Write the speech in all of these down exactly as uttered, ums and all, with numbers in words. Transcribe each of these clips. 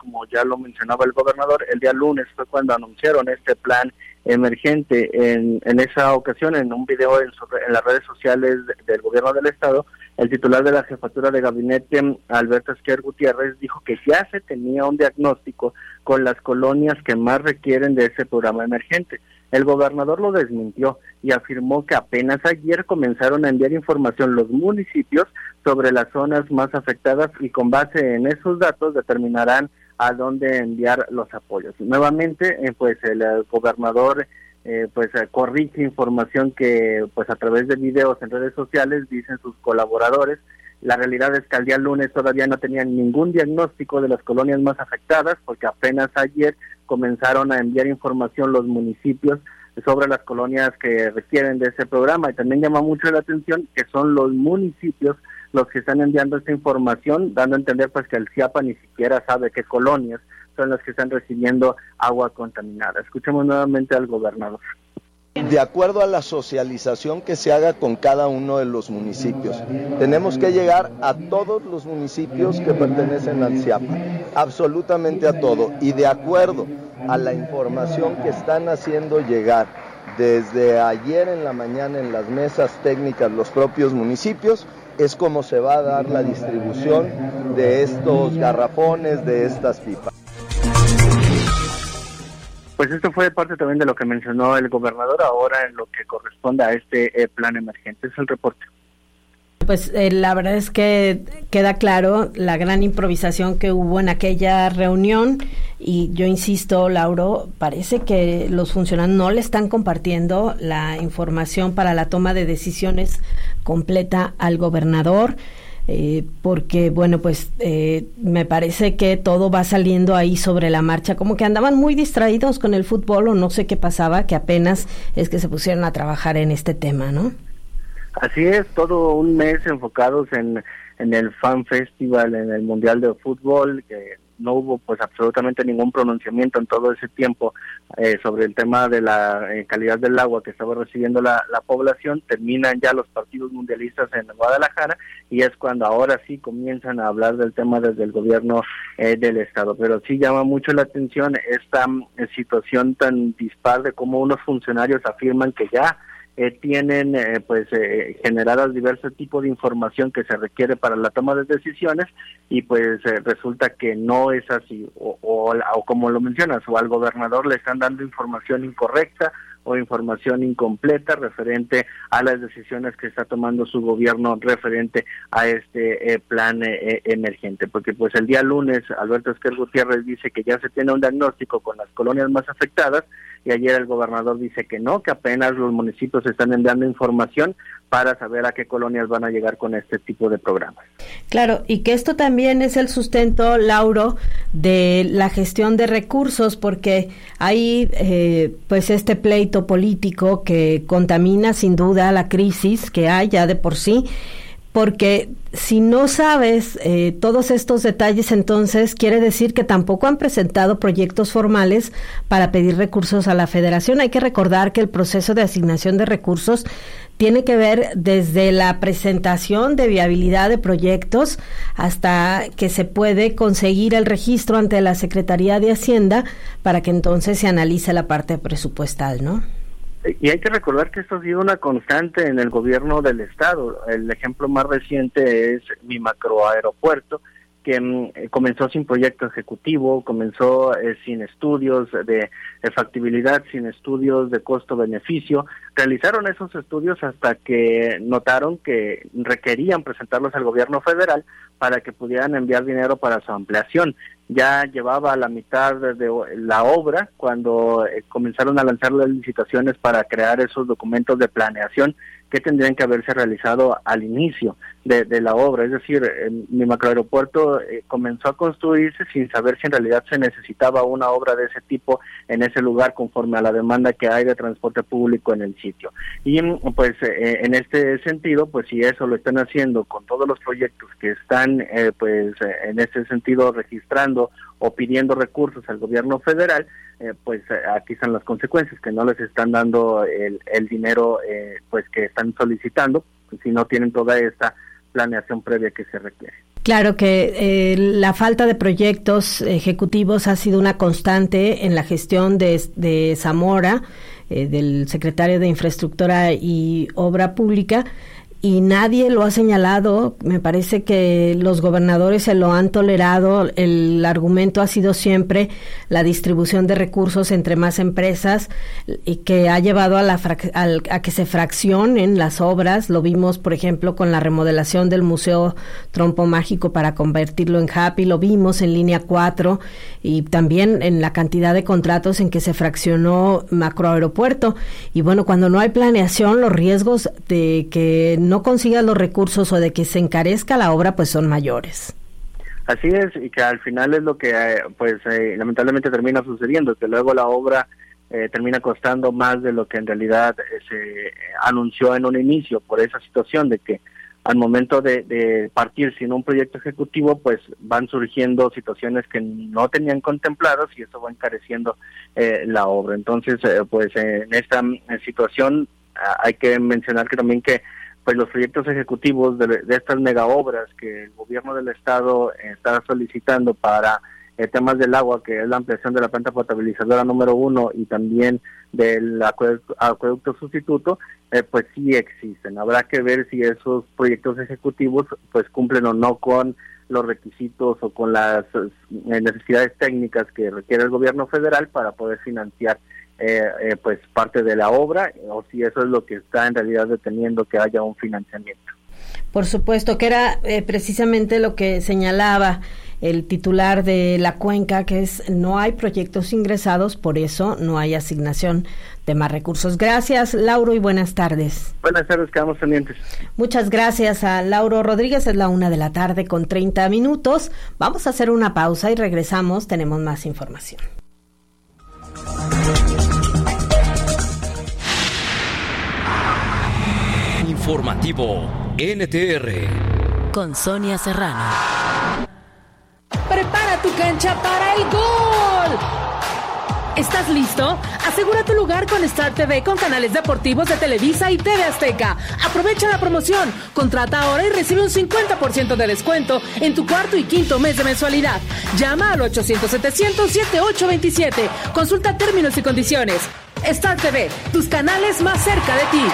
como ya lo mencionaba el gobernador, el día lunes fue cuando anunciaron este plan emergente. En, en esa ocasión, en un video en, sobre, en las redes sociales de, del gobierno del estado, el titular de la jefatura de gabinete, Alberto Esquer Gutiérrez, dijo que ya se tenía un diagnóstico con las colonias que más requieren de ese programa emergente. El gobernador lo desmintió y afirmó que apenas ayer comenzaron a enviar información los municipios sobre las zonas más afectadas y con base en esos datos determinarán a dónde enviar los apoyos. Nuevamente, eh, pues el, el gobernador eh, pues eh, corrige información que pues a través de videos en redes sociales dicen sus colaboradores. La realidad es que al día lunes todavía no tenían ningún diagnóstico de las colonias más afectadas, porque apenas ayer comenzaron a enviar información los municipios sobre las colonias que requieren de ese programa. Y también llama mucho la atención que son los municipios los que están enviando esta información, dando a entender pues que el CIAPA ni siquiera sabe qué colonias son las que están recibiendo agua contaminada. Escuchemos nuevamente al gobernador. De acuerdo a la socialización que se haga con cada uno de los municipios. Tenemos que llegar a todos los municipios que pertenecen al CIAPA, absolutamente a todo, y de acuerdo a la información que están haciendo llegar desde ayer en la mañana en las mesas técnicas los propios municipios, es como se va a dar la distribución de estos garrafones, de estas pipas. Pues esto fue parte también de lo que mencionó el gobernador ahora en lo que corresponde a este eh, plan emergente. Es el reporte. Pues eh, la verdad es que queda claro la gran improvisación que hubo en aquella reunión y yo insisto, Lauro, parece que los funcionarios no le están compartiendo la información para la toma de decisiones completa al gobernador. Eh, porque bueno pues eh, me parece que todo va saliendo ahí sobre la marcha, como que andaban muy distraídos con el fútbol o no sé qué pasaba, que apenas es que se pusieron a trabajar en este tema, ¿no? Así es, todo un mes enfocados en, en el Fan Festival, en el Mundial de Fútbol, que no hubo pues absolutamente ningún pronunciamiento en todo ese tiempo eh, sobre el tema de la eh, calidad del agua que estaba recibiendo la, la población. Terminan ya los partidos mundialistas en Guadalajara y es cuando ahora sí comienzan a hablar del tema desde el gobierno eh, del estado. Pero sí llama mucho la atención esta eh, situación tan dispar de cómo unos funcionarios afirman que ya Eh, tienen eh, pues eh, generadas diversos tipos de información que se requiere para la toma de decisiones y pues eh, resulta que no es así o, o, o como lo mencionas, o al gobernador le están dando información incorrecta o información incompleta referente a las decisiones que está tomando su gobierno referente a este eh, plan eh, emergente, porque pues el día lunes Alberto Esquer Gutiérrez dice que ya se tiene un diagnóstico con las colonias más afectadas y ayer el gobernador dice que no, que apenas los municipios están enviando información para saber a qué colonias van a llegar con este tipo de programas. Claro, y que esto también es el sustento, Lauro, de la gestión de recursos, porque hay eh, pues este pleito político que contamina sin duda la crisis que hay ya de por sí, porque si no sabes eh, todos estos detalles, entonces quiere decir que tampoco han presentado proyectos formales para pedir recursos a la federación. Hay que recordar que el proceso de asignación de recursos tiene que ver desde la presentación de viabilidad de proyectos hasta que se puede conseguir el registro ante la Secretaría de Hacienda para que entonces se analice la parte presupuestal, ¿no? Y hay que recordar que esto ha sido una constante en el gobierno del estado. El ejemplo más reciente es mi macroaeropuerto, que mm, comenzó sin proyecto ejecutivo, comenzó eh, sin estudios de, de factibilidad, sin estudios de costo-beneficio. Realizaron esos estudios hasta que notaron que requerían presentarlos al gobierno federal para que pudieran enviar dinero para su ampliación. Ya llevaba la mitad de, de la obra cuando eh, comenzaron a lanzar las licitaciones para crear esos documentos de planeación que tendrían que haberse realizado al inicio de, de la obra. Es decir, eh, mi macroaeropuerto eh, comenzó a construirse sin saber si en realidad se necesitaba una obra de ese tipo en ese lugar conforme a la demanda que hay de transporte público en el sitio. Y pues eh, en este sentido, pues si eso lo están haciendo con todos los proyectos que están eh, pues eh, en este sentido registrando o pidiendo recursos al gobierno federal, eh, pues eh, aquí están las consecuencias, que no les están dando el, el dinero eh, pues que están solicitando, si no tienen toda esta planeación previa que se requiere. Claro que eh, la falta de proyectos ejecutivos ha sido una constante en la gestión de, de Zamora, eh, del secretario de Infraestructura y Obra Pública, y nadie lo ha señalado. Me parece que los gobernadores se lo han tolerado. El argumento ha sido siempre la distribución de recursos entre más empresas, y que ha llevado a, la frac- al, a que se fraccionen las obras. Lo vimos, por ejemplo, con la remodelación del Museo Trompo Mágico para convertirlo en Happy, lo vimos en Línea cuatro, y también en la cantidad de contratos en que se fraccionó Macroaeropuerto. Y bueno, cuando no hay planeación, los riesgos de que no consigas los recursos o de que se encarezca la obra, pues son mayores. Así es, y que al final es lo que eh, pues eh, lamentablemente termina sucediendo, que luego la obra eh, termina costando más de lo que en realidad eh, se eh, anunció en un inicio, por esa situación de que al momento de, de partir sin un proyecto ejecutivo, pues van surgiendo situaciones que no tenían contemplados, y eso va encareciendo eh, la obra. Entonces, eh, pues eh, en esta eh, situación eh, hay que mencionar que también que pues los proyectos ejecutivos de, de estas mega obras que el gobierno del estado eh, está solicitando para eh, temas del agua, que es la ampliación de la planta potabilizadora número uno y también del acueducto, acueducto sustituto, eh, pues sí existen. Habrá que ver si esos proyectos ejecutivos pues cumplen o no con los requisitos o con las eh, necesidades técnicas que requiere el gobierno federal para poder financiar Eh, eh, pues parte de la obra, o si eso es lo que está en realidad deteniendo que haya un financiamiento. Por supuesto, que era eh, precisamente lo que señalaba el titular de la cuenca, que es no hay proyectos ingresados, por eso no hay asignación de más recursos. Gracias, Lauro, y buenas tardes. Buenas tardes, quedamos pendientes. Muchas gracias a Lauro Rodríguez. Es la una de la tarde con treinta minutos. Vamos a hacer una pausa y regresamos, tenemos más información. Informativo N T R con Sonia Serrano. Prepara tu cancha para el gol. ¿Estás listo? Asegura tu lugar con Star T V con canales deportivos de Televisa y T V Azteca. Aprovecha la promoción. Contrata ahora y recibe un cincuenta por ciento de descuento en tu cuarto y quinto mes de mensualidad. Llama al ochocientos setecientos setenta y ocho veintisiete. Consulta términos y condiciones. Star T V, tus canales más cerca de ti.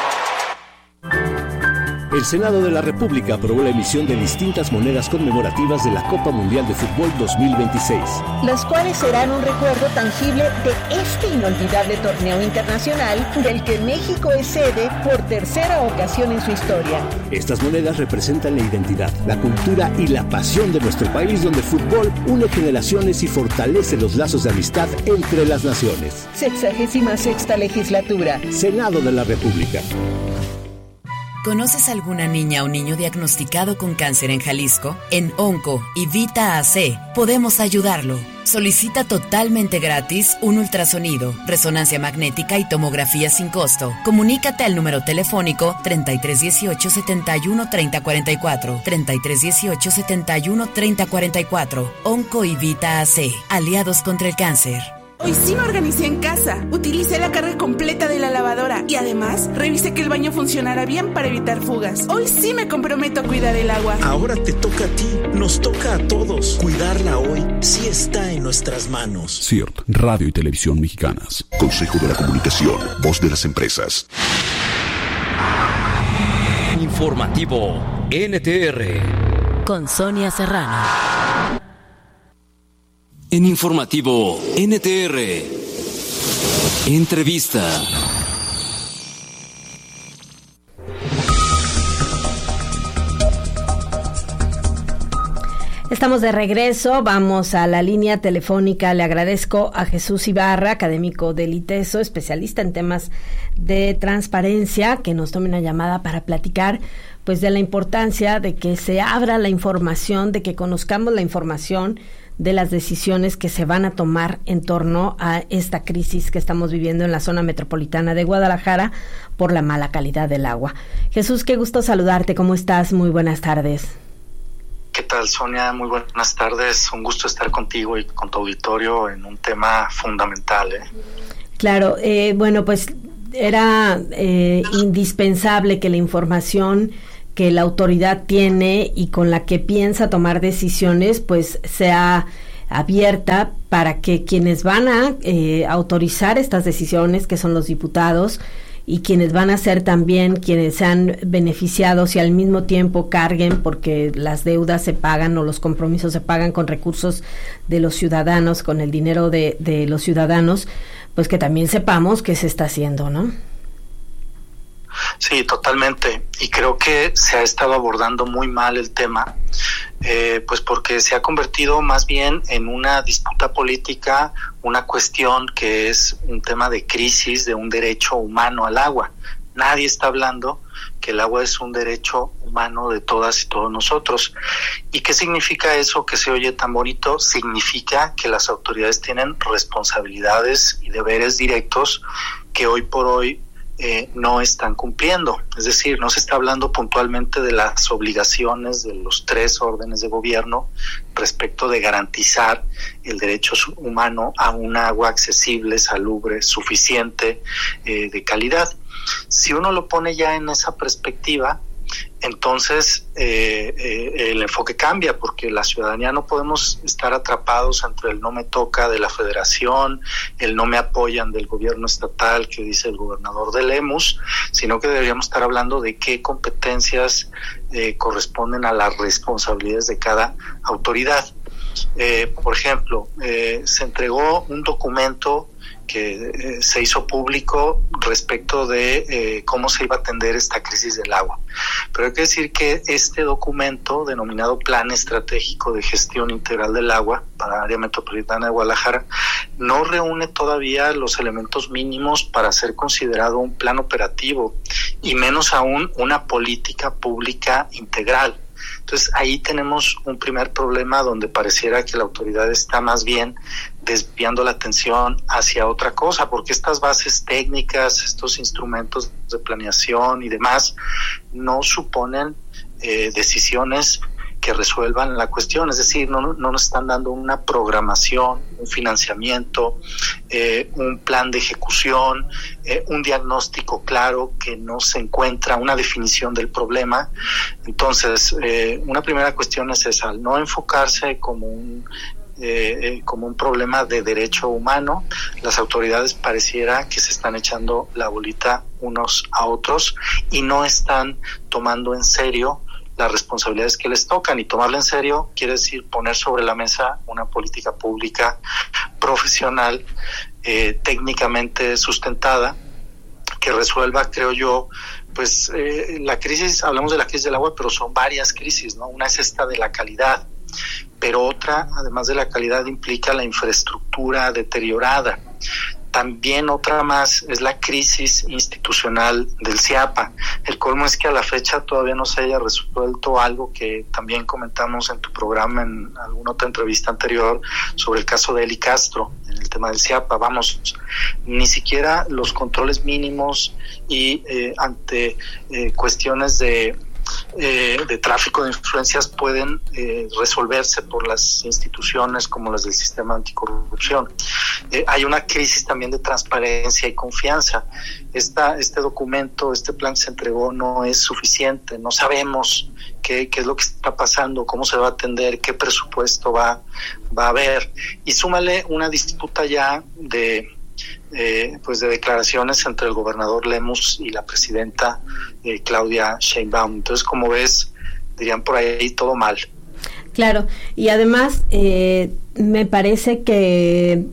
El Senado de la República aprobó la emisión de distintas monedas conmemorativas de la Copa Mundial de Fútbol dos mil veintiséis. Las cuales serán un recuerdo tangible de este inolvidable torneo internacional del que México es sede por tercera ocasión en su historia. Estas monedas representan la identidad, la cultura y la pasión de nuestro país, donde el fútbol une generaciones y fortalece los lazos de amistad entre las naciones. Sexagésima sexta legislatura. Senado de la República. ¿Conoces alguna niña o niño diagnosticado con cáncer en Jalisco? En Onco y Vita A C podemos ayudarlo. Solicita totalmente gratis un ultrasonido, resonancia magnética y tomografía sin costo. Comunícate al número telefónico treinta y tres dieciocho setenta y uno treinta cuarenta y cuatro, treinta y tres dieciocho setenta y uno treinta cuarenta y cuatro. Onco y Vita A C, aliados contra el cáncer. Hoy sí me organicé en casa. Utilicé la carga completa de la lavadora y además revisé que el baño funcionara bien para evitar fugas. Hoy sí me comprometo a cuidar el agua. Ahora te toca a ti, nos toca a todos. Cuidarla hoy sí está en nuestras manos. C I R T, Radio y Televisión Mexicanas. Consejo de la Comunicación, voz de las empresas. Informativo N T R con Sonia Serrano. En Informativo N T R, entrevista. Estamos de regreso, vamos a la línea telefónica. Le agradezco a Jesús Ibarra, académico del ITESO, especialista en temas de transparencia, que nos tome una llamada para platicar pues de la importancia de que se abra la información, de que conozcamos la información de las decisiones que se van a tomar en torno a esta crisis que estamos viviendo en la zona metropolitana de Guadalajara por la mala calidad del agua. Jesús, qué gusto saludarte, ¿cómo estás? Muy buenas tardes. ¿Qué tal, Sonia? Muy buenas tardes, un gusto estar contigo y con tu auditorio en un tema fundamental, ¿eh? Claro, eh, bueno, pues era eh, indispensable que la información que la autoridad tiene y con la que piensa tomar decisiones, pues sea abierta para que quienes van a eh, autorizar estas decisiones, que son los diputados, y quienes van a ser también quienes sean beneficiados y al mismo tiempo carguen, porque las deudas se pagan o los compromisos se pagan con recursos de los ciudadanos, con el dinero de, de los ciudadanos, pues que también sepamos qué se está haciendo, ¿no? Sí, totalmente. Y creo que se ha estado abordando muy mal el tema, eh, pues porque se ha convertido más bien en una disputa política, una cuestión que es un tema de crisis de un derecho humano al agua. Nadie está hablando que el agua es un derecho humano de todas y todos nosotros. ¿Y qué significa eso que se oye tan bonito? Significa que las autoridades tienen responsabilidades y deberes directos que hoy por hoy Eh, no están cumpliendo. Es decir, no se está hablando puntualmente de las obligaciones de los tres órdenes de gobierno respecto de garantizar el derecho humano a un agua accesible, salubre, suficiente, eh, de calidad. Si uno lo pone ya en esa perspectiva, entonces eh, eh, el enfoque cambia, porque la ciudadanía no podemos estar atrapados entre el no me toca de la federación, el no me apoyan del gobierno estatal que dice el gobernador de Lemus, sino que deberíamos estar hablando de qué competencias eh, corresponden a las responsabilidades de cada autoridad. Eh, por ejemplo, eh, se entregó un documento que eh, se hizo público respecto de eh, cómo se iba a atender esta crisis del agua. Pero hay que decir que este documento, denominado Plan Estratégico de Gestión Integral del Agua para el Área Metropolitana de Guadalajara, no reúne todavía los elementos mínimos para ser considerado un plan operativo y menos aún una política pública integral. Entonces ahí tenemos un primer problema donde pareciera que la autoridad está más bien desviando la atención hacia otra cosa, porque estas bases técnicas, estos instrumentos de planeación y demás no suponen eh, decisiones que resuelvan la cuestión, es decir, no, no nos están dando una programación, un financiamiento, eh, un plan de ejecución, eh, un diagnóstico claro que no se encuentra, una definición del problema. Entonces, eh, una primera cuestión es esa, al no enfocarse como un Eh, eh, como un problema de derecho humano, las autoridades pareciera que se están echando la bolita unos a otros y no están tomando en serio las responsabilidades que les tocan, y tomarla en serio quiere decir poner sobre la mesa una política pública profesional, eh, técnicamente sustentada, que resuelva, creo yo, pues eh, la crisis, hablamos de la crisis del agua, pero son varias crisis, ¿no? Una es esta de la calidad, pero otra, además de la calidad, implica la infraestructura deteriorada. También otra más es la crisis institucional del CIAPA. El colmo es que a la fecha todavía no se haya resuelto algo que también comentamos en tu programa en alguna otra entrevista anterior sobre el caso de Eli Castro, en el tema del CIAPA. Vamos, ni siquiera los controles mínimos y eh, ante eh, cuestiones de Eh, de tráfico de influencias pueden eh, resolverse por las instituciones como las del sistema anticorrupción. Eh, hay una crisis también de transparencia y confianza. Esta, este documento, este plan que se entregó no es suficiente, no sabemos qué, qué es lo que está pasando, cómo se va a atender, qué presupuesto va, va a haber. Y súmale una disputa ya de Eh, pues de declaraciones entre el gobernador Lemus y la presidenta eh, Claudia Sheinbaum. Entonces, como ves, dirían por ahí todo mal. Claro, y además eh, me parece que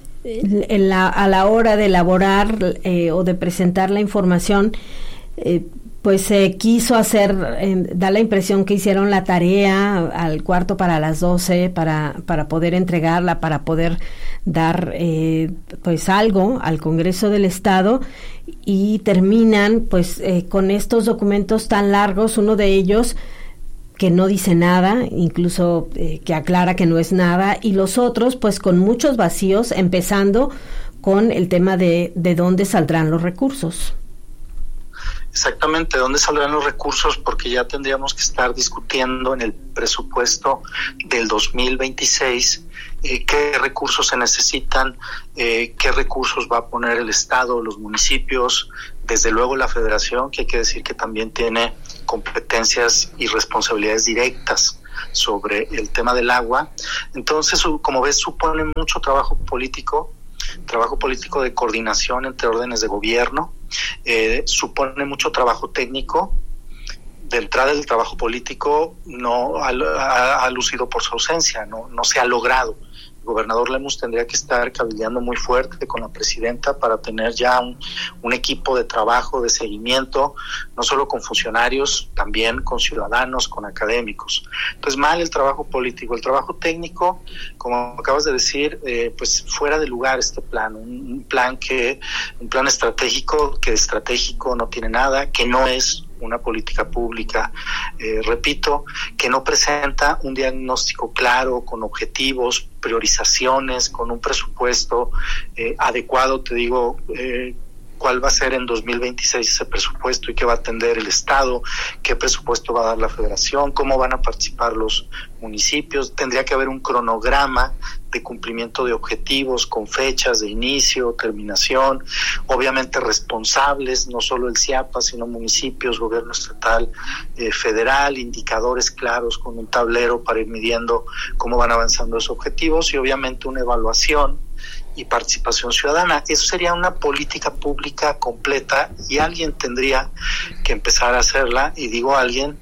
en la, a la hora de elaborar eh, o de presentar la información, eh, pues se eh, quiso hacer, eh, da la impresión que hicieron la tarea al cuarto para las doce para, para poder entregarla, para poder dar eh, pues algo al Congreso del Estado, y terminan pues eh, con estos documentos tan largos, uno de ellos que no dice nada, incluso eh, que aclara que no es nada, y los otros pues con muchos vacíos, empezando con el tema de, de dónde saldrán los recursos. Exactamente, ¿dónde saldrán los recursos? Porque ya tendríamos que estar discutiendo en el presupuesto del dos mil veintiséis eh, qué recursos se necesitan, eh, qué recursos va a poner el Estado, los municipios, desde luego la Federación, que hay que decir que también tiene competencias y responsabilidades directas sobre el tema del agua. Entonces, como ves, supone mucho trabajo político, trabajo político de coordinación entre órdenes de gobierno, eh, supone mucho trabajo técnico. De entrada, el trabajo político no ha, ha, ha lucido por su ausencia, no, no se ha logrado. El gobernador Lemus tendría que estar cabildeando muy fuerte con la presidenta para tener ya un, un equipo de trabajo, de seguimiento, no solo con funcionarios, también con ciudadanos, con académicos. Entonces, mal el trabajo político. El trabajo técnico, como acabas de decir, eh, pues fuera de lugar este plan, un, un plan que, un plan estratégico que estratégico no tiene nada, que no es una política pública, eh, repito, que no presenta un diagnóstico claro, con objetivos, priorizaciones, con un presupuesto eh, adecuado, te digo, eh, cuál va a ser en dos mil veintiséis ese presupuesto y qué va a atender el Estado, qué presupuesto va a dar la Federación, cómo van a participar los municipios. Tendría que haber un cronograma de cumplimiento de objetivos con fechas de inicio, terminación, obviamente responsables, no solo el CIAPA, sino municipios, gobierno estatal, eh, federal, indicadores claros con un tablero para ir midiendo cómo van avanzando esos objetivos y obviamente una evaluación y participación ciudadana. Eso sería una política pública completa y alguien tendría que empezar a hacerla, y digo alguien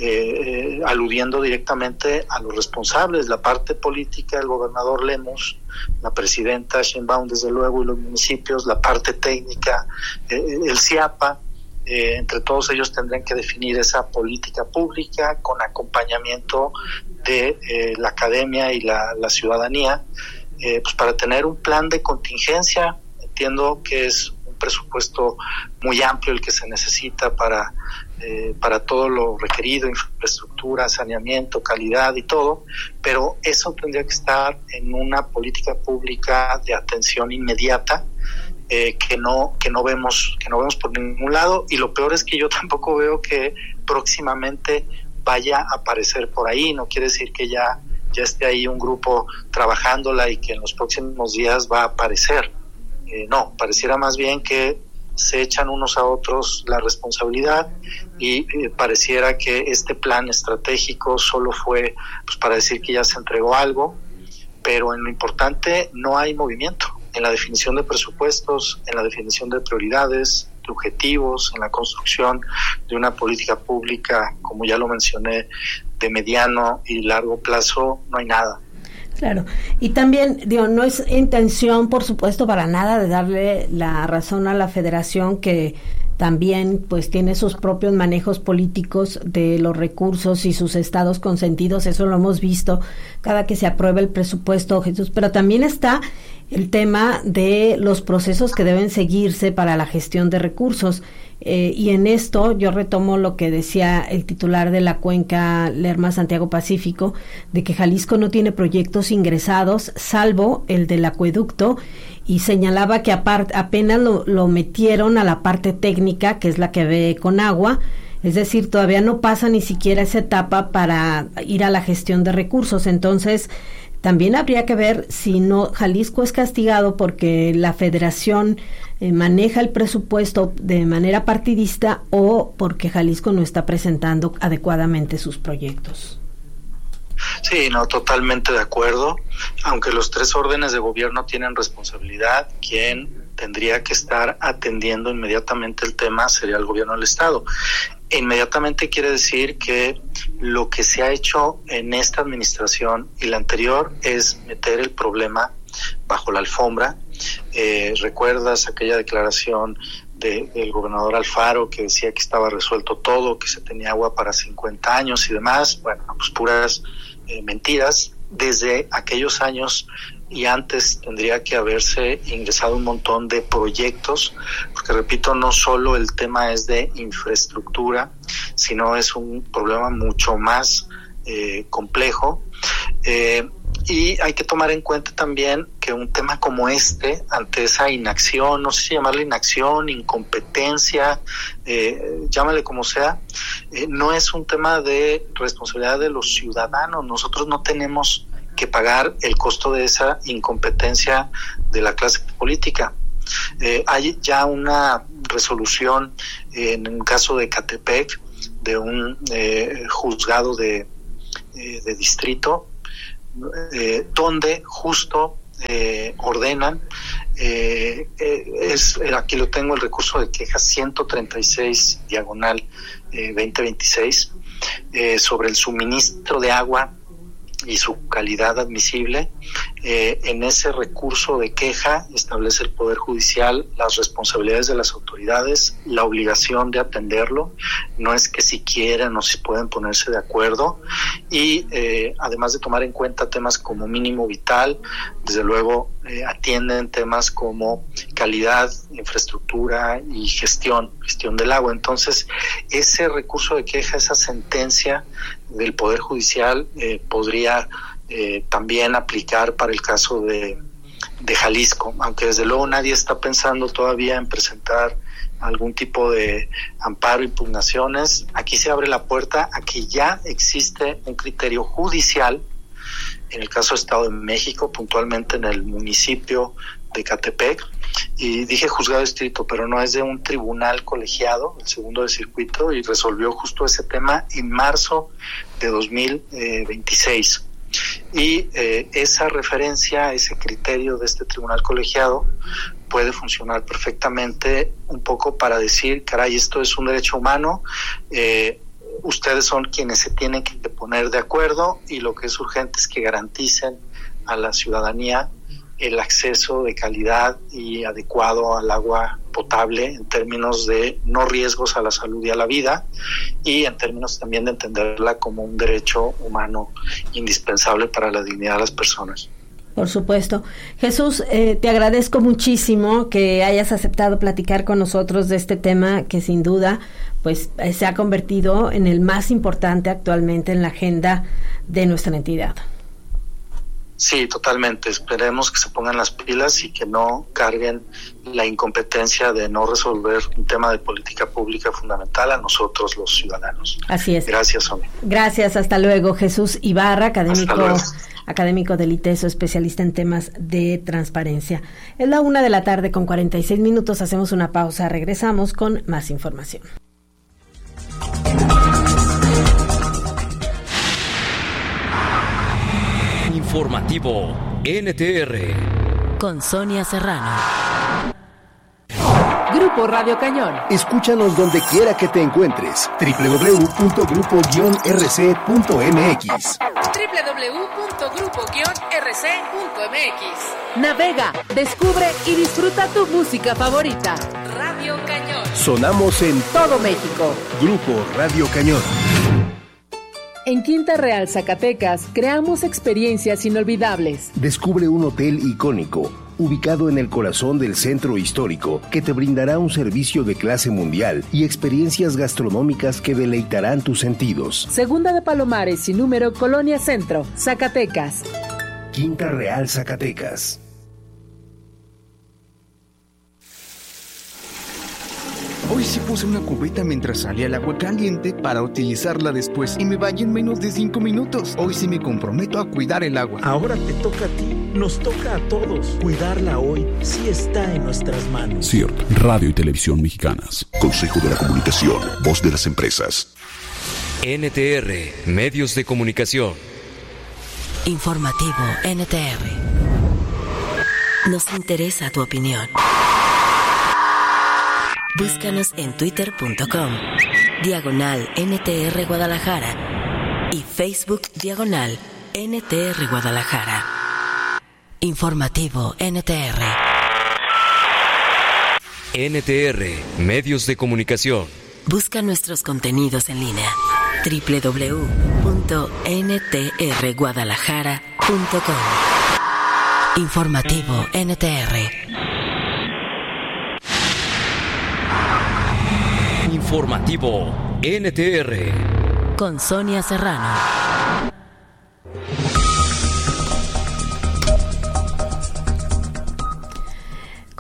eh, eh, aludiendo directamente a los responsables, la parte política, el gobernador Lemus, la presidenta Sheinbaum desde luego y los municipios, la parte técnica, eh, el CIAPA. Eh, entre todos ellos tendrán que definir esa política pública con acompañamiento de eh, la academia y la, la ciudadanía. Eh, pues para tener un plan de contingencia. Entiendo que es un presupuesto muy amplio el que se necesita para, eh, para todo lo requerido, infraestructura, saneamiento, calidad y todo, pero eso tendría que estar en una política pública de atención inmediata, eh, que no, que no vemos, que no vemos por ningún lado, y lo peor es que yo tampoco veo que próximamente vaya a aparecer por ahí. No quiere decir que ya ya esté ahí un grupo trabajándola y que en los próximos días va a aparecer. Eh, no, pareciera más bien que se echan unos a otros la responsabilidad y eh, pareciera que este plan estratégico solo fue pues para decir que ya se entregó algo, pero en lo importante no hay movimiento en la definición de presupuestos, en la definición de prioridades, de objetivos, en la construcción de una política pública, como ya lo mencioné, de mediano y largo plazo. No hay nada. Claro, y también, digo, no es intención, por supuesto, para nada de darle la razón a la Federación, que también pues tiene sus propios manejos políticos de los recursos y sus estados consentidos. Eso lo hemos visto cada que se aprueba el presupuesto, Jesús, pero también está el tema de los procesos que deben seguirse para la gestión de recursos. Eh, y en esto yo retomo lo que decía el titular de la cuenca Lerma Santiago Pacífico, de que Jalisco no tiene proyectos ingresados, salvo el del acueducto, y señalaba que apart, apenas lo, lo metieron a la parte técnica, que es la que ve con agua, es decir, todavía no pasa ni siquiera esa etapa para ir a la gestión de recursos. Entonces, también habría que ver si no Jalisco es castigado porque la Federación eh, maneja el presupuesto de manera partidista o porque Jalisco no está presentando adecuadamente sus proyectos. Sí, no, totalmente de acuerdo. Aunque los tres órdenes de gobierno tienen responsabilidad, quien tendría que estar atendiendo inmediatamente el tema sería el gobierno del Estado. Inmediatamente quiere decir que lo que se ha hecho en esta administración y la anterior es meter el problema bajo la alfombra. Eh, ¿Recuerdas aquella declaración de, del gobernador Alfaro que decía que estaba resuelto todo, que se tenía agua para cincuenta años y demás? Bueno, pues puras eh, mentiras. Desde aquellos años y antes tendría que haberse ingresado un montón de proyectos, porque repito, no solo el tema es de infraestructura, sino es un problema mucho más eh, complejo. Eh, y hay que tomar en cuenta también que un tema como este, ante esa inacción, no sé si llamarle inacción, incompetencia, eh, llámale como sea, eh, no es un tema de responsabilidad de los ciudadanos. Nosotros no tenemos que pagar el costo de esa incompetencia de la clase política. Eh, hay ya una resolución eh, en un caso de Ecatepec de un eh, juzgado de, eh, de distrito eh, donde justo eh, ordenan eh, eh, es aquí lo tengo, el recurso de queja ciento treinta y seis diagonal eh, veinte veintiséis eh, sobre el suministro de agua y su calidad admisible. Eh, en ese recurso de queja establece el Poder Judicial las responsabilidades de las autoridades, la obligación de atenderlo, no es que si quieren o si pueden ponerse de acuerdo, y eh, además de tomar en cuenta temas como mínimo vital, desde luego eh, atienden temas como calidad, infraestructura y gestión, gestión del agua. Entonces, ese recurso de queja, esa sentencia del Poder Judicial eh, podría eh, también aplicar para el caso de, de Jalisco, aunque desde luego nadie está pensando todavía en presentar algún tipo de amparo, impugnaciones. Aquí se abre la puerta a que ya existe un criterio judicial, en el caso de Estado de México, puntualmente en el municipio de Ecatepec, y dije juzgado de distrito, pero no, es de un tribunal colegiado, el segundo de circuito, y resolvió justo ese tema en marzo de dos mil veintiséis. Y eh, esa referencia, ese criterio de este tribunal colegiado puede funcionar perfectamente un poco para decir, caray, esto es un derecho humano, eh, ustedes son quienes se tienen que poner de acuerdo, y lo que es urgente es que garanticen a la ciudadanía el acceso de calidad y adecuado al agua potable en términos de no riesgos a la salud y a la vida, y en términos también de entenderla como un derecho humano indispensable para la dignidad de las personas. Por supuesto. Jesús, eh, te agradezco muchísimo que hayas aceptado platicar con nosotros de este tema que sin duda pues eh, se ha convertido en el más importante actualmente en la agenda de nuestra entidad. Sí, totalmente. Esperemos que se pongan las pilas y que no carguen la incompetencia de no resolver un tema de política pública fundamental a nosotros los ciudadanos. Así es. Gracias, Sonia. Gracias, hasta luego. Jesús Ibarra, académico, académico del ITESO, especialista en temas de transparencia. Es la una de la tarde con cuarenta y seis minutos. Hacemos una pausa. Regresamos con más información. Informativo N T R con Sonia Serrano. Grupo Radio Cañón. Escúchanos donde quiera que te encuentres. doble u doble u doble u punto grupo guion r c punto m x doble u doble u doble u punto grupo guion r c punto m x. Navega, descubre y disfruta tu música favorita. Radio Cañón. Sonamos en todo México. Grupo Radio Cañón. En Quinta Real, Zacatecas, creamos experiencias inolvidables. Descubre un hotel icónico, ubicado en el corazón del centro histórico, que te brindará un servicio de clase mundial y experiencias gastronómicas que deleitarán tus sentidos. Segunda de Palomares y número Colonia Centro, Zacatecas. Quinta Real, Zacatecas. Hoy sí puse una cubeta mientras salía el agua caliente para utilizarla después y me bañé en menos de cinco minutos. Hoy sí me comprometo a cuidar el agua. Ahora te toca a ti, nos toca a todos. Cuidarla hoy sí está en nuestras manos. C I R T, Radio y Televisión Mexicanas. Consejo de la Comunicación, voz de las empresas. N T R, Medios de Comunicación. Informativo N T R. Nos interesa tu opinión. Búscanos en twitter punto com, diagonal N T R Guadalajara y Facebook diagonal N T R Guadalajara. Informativo N T R. N T R, Medios de Comunicación. Busca nuestros contenidos en línea. doble u doble u doble u punto n t r guadalajara punto com. Informativo N T R. Informativo N T R con Sonia Serrano.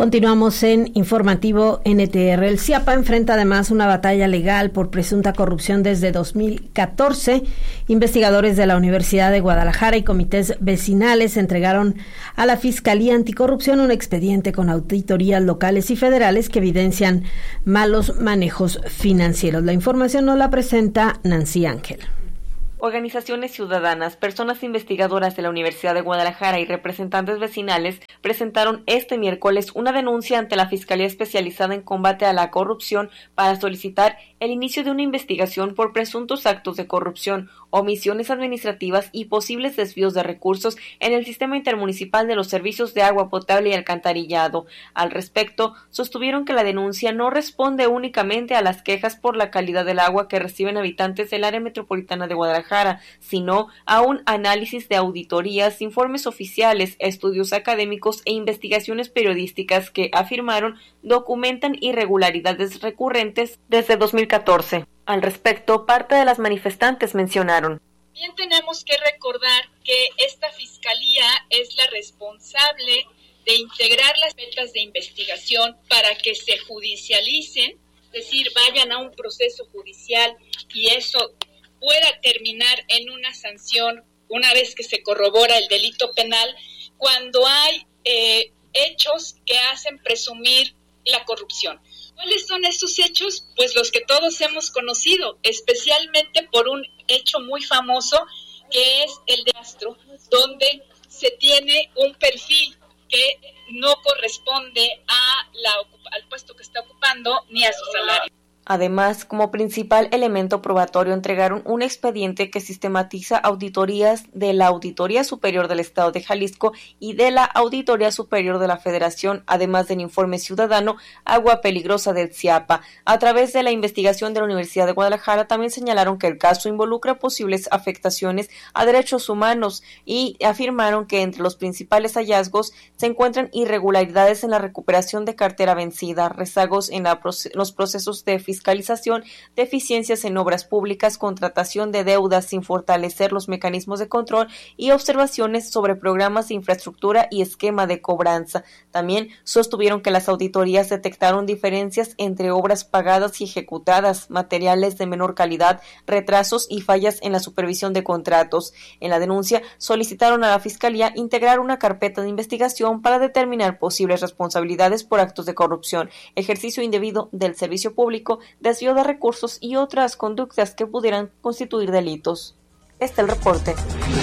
Continuamos en Informativo N T R. El CIAPA enfrenta además una batalla legal por presunta corrupción desde dos mil catorce. Investigadores de la Universidad de Guadalajara y comités vecinales entregaron a la Fiscalía Anticorrupción un expediente con auditorías locales y federales que evidencian malos manejos financieros. La información nos la presenta Nancy Ángel. Organizaciones ciudadanas, personas investigadoras de la Universidad de Guadalajara y representantes vecinales presentaron este miércoles una denuncia ante la Fiscalía Especializada en Combate a la Corrupción para solicitar el inicio de una investigación por presuntos actos de corrupción, omisiones administrativas y posibles desvíos de recursos en el sistema intermunicipal de los servicios de agua potable y alcantarillado. Al respecto, sostuvieron que la denuncia no responde únicamente a las quejas por la calidad del agua que reciben habitantes del área metropolitana de Guadalajara, sino a un análisis de auditorías, informes oficiales, estudios académicos e investigaciones periodísticas que afirmaron documentan irregularidades recurrentes desde dos mil catorce. Al respecto, parte de las manifestantes mencionaron: También tenemos que recordar que esta fiscalía es la responsable de integrar las metas de investigación para que se judicialicen, es decir, vayan a un proceso judicial y eso pueda terminar en una sanción una vez que se corrobora el delito penal, cuando hay eh, hechos que hacen presumir la corrupción. ¿Cuáles son esos hechos? Pues los que todos hemos conocido, especialmente por un hecho muy famoso que es el de Astro, donde se tiene un perfil que no corresponde a la, al puesto que está ocupando ni a su salario. Además, como principal elemento probatorio, entregaron un expediente que sistematiza auditorías de la Auditoría Superior del Estado de Jalisco y de la Auditoría Superior de la Federación, además del informe ciudadano Agua Peligrosa del CIAPA. A través de la investigación de la Universidad de Guadalajara, también señalaron que el caso involucra posibles afectaciones a derechos humanos y afirmaron que entre los principales hallazgos se encuentran irregularidades en la recuperación de cartera vencida, rezagos en la proce- los procesos de fiscalización, deficiencias en obras públicas, contratación de deudas sin fortalecer los mecanismos de control y observaciones sobre programas de infraestructura y esquema de cobranza. También sostuvieron que las auditorías detectaron diferencias entre obras pagadas y ejecutadas, materiales de menor calidad, retrasos y fallas en la supervisión de contratos. En la denuncia solicitaron a la Fiscalía integrar una carpeta de investigación para determinar posibles responsabilidades por actos de corrupción, ejercicio indebido del servicio público, desvío de recursos y otras conductas que pudieran constituir delitos. Este es el reporte.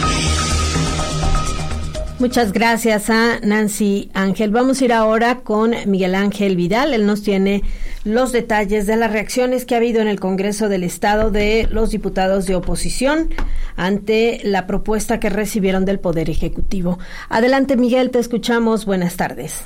Muchas gracias a Nancy Ángel. Vamos a ir ahora con Miguel Ángel Vidal. Él nos tiene los detalles de las reacciones que ha habido en el Congreso del Estado de los diputados de oposición ante la propuesta que recibieron del Poder Ejecutivo. Adelante, Miguel, te escuchamos. Buenas tardes.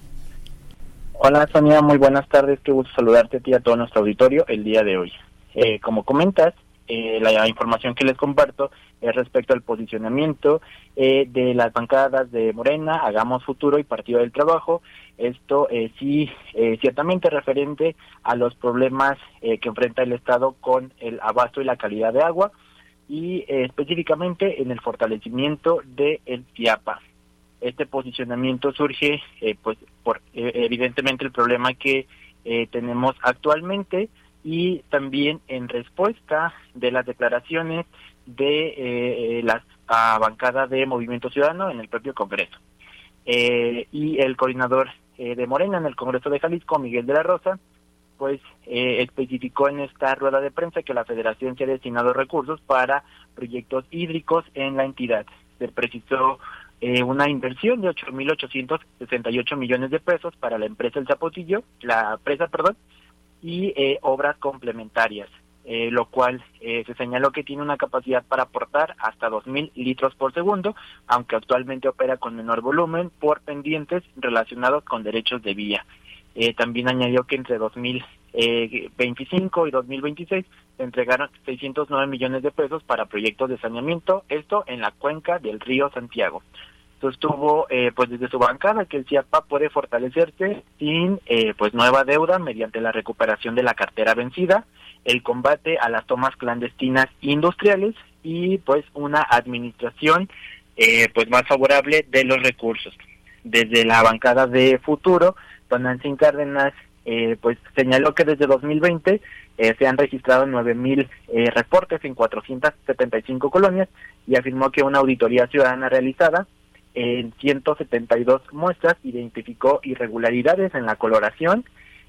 Hola, Sonia, muy buenas tardes. Qué gusto saludarte a ti y a todo nuestro auditorio el día de hoy. Eh, como comentas, eh, la información que les comparto es respecto al posicionamiento eh, de las bancadas de Morena, Hagamos Futuro y Partido del Trabajo. Esto eh, sí, eh, ciertamente referente a los problemas eh, que enfrenta el Estado con el abasto y la calidad de agua y eh, específicamente en el fortalecimiento del CIAPA. Este posicionamiento surge, eh, pues, por eh, evidentemente el problema que eh, tenemos actualmente y también en respuesta de las declaraciones de eh, la bancada de Movimiento Ciudadano en el propio Congreso. Eh, y el coordinador eh, de Morena en el Congreso de Jalisco, Miguel de la Rosa, pues eh, especificó en esta rueda de prensa que la Federación se ha destinado recursos para proyectos hídricos en la entidad. Se precisó Eh, una inversión de ocho mil ochocientos sesenta y ocho millones de pesos para la empresa El Zapotillo, la presa, perdón, y eh, obras complementarias, eh, lo cual eh, se señaló que tiene una capacidad para aportar hasta dos mil litros por segundo, aunque actualmente opera con menor volumen por pendientes relacionados con derechos de vía. Eh, también añadió que entre dos mil veinticinco y dos mil veintiséis se entregaron seiscientos nueve millones de pesos para proyectos de saneamiento, esto en la cuenca del río Santiago. Sostuvo eh, pues desde su bancada que el CIAPA puede fortalecerse sin eh, pues nueva deuda mediante la recuperación de la cartera vencida, el combate a las tomas clandestinas industriales y pues una administración eh, pues más favorable de los recursos. Desde la bancada de Futuro, don Nancy Cárdenas eh, pues señaló que desde dos mil veinte eh, se han registrado nueve mil eh, reportes en cuatrocientas setenta y cinco colonias y afirmó que una auditoría ciudadana realizada en ciento setenta y dos muestras identificó irregularidades en la coloración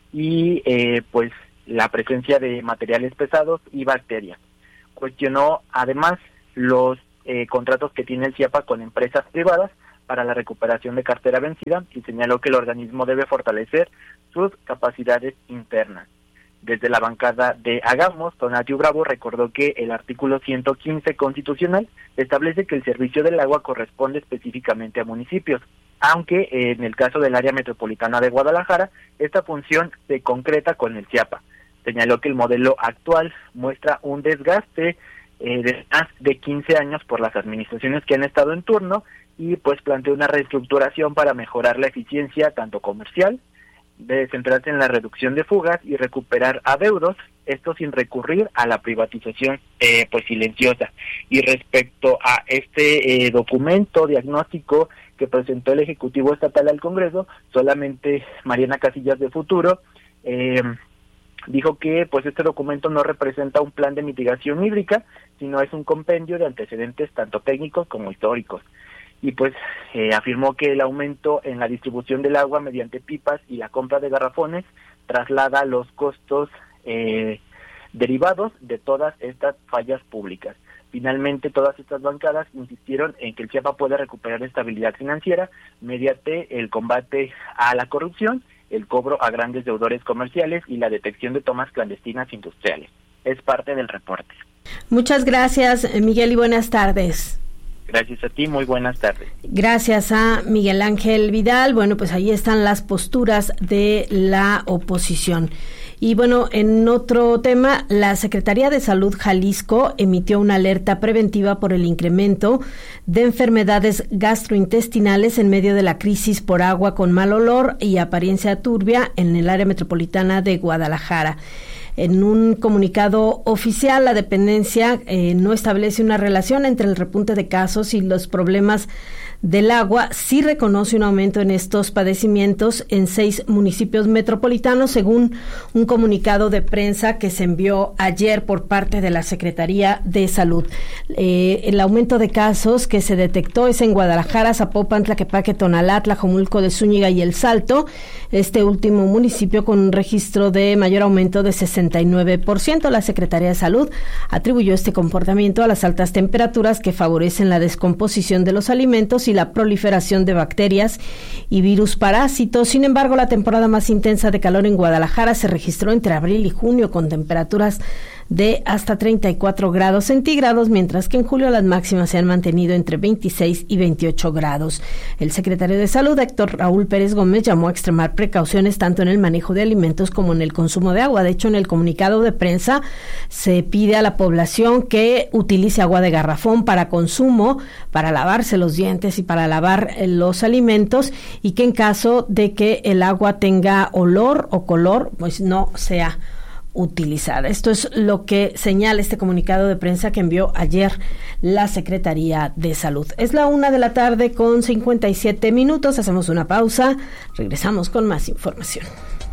y eh, pues la presencia de materiales pesados y bacterias. Cuestionó además los eh, contratos que tiene el CIAPA con empresas privadas para la recuperación de cartera vencida y señaló que el organismo debe fortalecer sus capacidades internas. Desde la bancada de Hagamos, Tonatiuh Bravo recordó que el artículo ciento quince constitucional establece que el servicio del agua corresponde específicamente a municipios, aunque en el caso del área metropolitana de Guadalajara, esta función se concreta con el CIAPA. Señaló que el modelo actual muestra un desgaste eh, de más de quince años por las administraciones que han estado en turno y pues planteó una reestructuración para mejorar la eficiencia tanto comercial, de centrarse en la reducción de fugas y recuperar adeudos, esto sin recurrir a la privatización eh, pues silenciosa. Y respecto a este eh, documento diagnóstico que presentó el Ejecutivo Estatal al Congreso, solamente Mariana Casillas de Futuro eh, dijo que pues este documento no representa un plan de mitigación hídrica, sino es un compendio de antecedentes tanto técnicos como históricos. Y pues eh, afirmó que el aumento en la distribución del agua mediante pipas y la compra de garrafones traslada los costos eh, derivados de todas estas fallas públicas. Finalmente, todas estas bancadas insistieron en que el CIAPA puede recuperar estabilidad financiera mediante el combate a la corrupción, el cobro a grandes deudores comerciales y la detección de tomas clandestinas industriales. Es parte del reporte. Muchas gracias, Miguel, y buenas tardes. Gracias a ti, muy buenas tardes. Gracias a Miguel Ángel Vidal. Bueno, pues ahí están las posturas de la oposición. Y bueno, en otro tema, la Secretaría de Salud Jalisco emitió una alerta preventiva por el incremento de enfermedades gastrointestinales en medio de la crisis por agua con mal olor y apariencia turbia en el área metropolitana de Guadalajara. En un comunicado oficial, la dependencia eh, no establece una relación entre el repunte de casos y los problemas del agua. Sí reconoce un aumento en estos padecimientos en seis municipios metropolitanos, según un comunicado de prensa que se envió ayer por parte de la Secretaría de Salud. Eh, el aumento de casos que se detectó es en Guadalajara, Zapopan, Tlaquepaque, Tonalá, Tlajomulco de Zúñiga y El Salto, este último municipio con un registro de mayor aumento de sesenta y nueve por ciento. La Secretaría de Salud atribuyó este comportamiento a las altas temperaturas que favorecen la descomposición de los alimentos y la proliferación de bacterias y virus parásitos. Sin embargo, la temporada más intensa de calor en Guadalajara se registró entre abril y junio con temperaturas de hasta treinta y cuatro grados centígrados, mientras que en julio las máximas se han mantenido entre veintiséis y veintiocho grados. El secretario de Salud, Héctor Raúl Pérez Gómez, llamó a extremar precauciones tanto en el manejo de alimentos como en el consumo de agua. De hecho, en el comunicado de prensa se pide a la población que utilice agua de garrafón para consumo, para lavarse los dientes y para lavar los alimentos, y que en caso de que el agua tenga olor o color, pues no sea utilizada. Esto es lo que señala este comunicado de prensa que envió ayer la Secretaría de Salud. Es la una de la tarde con cincuenta y siete minutos. Hacemos una pausa. Regresamos con más información.